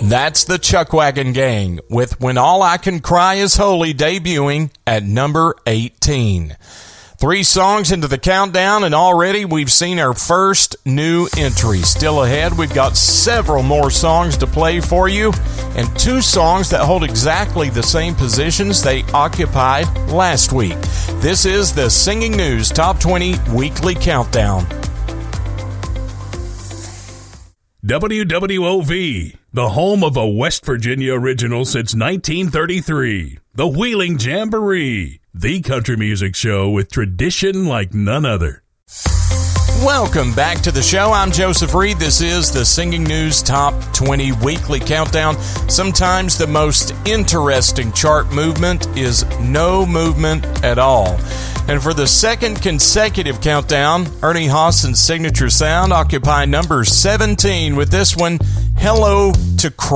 That's the Chuckwagon Gang with When All I Can Cry Is Holy debuting at number 18. 3 songs into the countdown, and already we've seen our first new entry. Still ahead, we've got several more songs to play for you, and 2 songs that hold exactly the same positions they occupied last week. This is the Singing News Top 20 Weekly Countdown. WWOV, the home of a West Virginia original since 1933. The Wheeling Jamboree, the country music show with tradition like none other. Welcome back to the show. I'm Joseph Reed. This is the Singing News Top 20 Weekly Countdown. Sometimes the most interesting chart movement is no movement at all. And for the second consecutive countdown, Ernie Hawson's signature sound occupy number 17 with this one, Hello to Christ.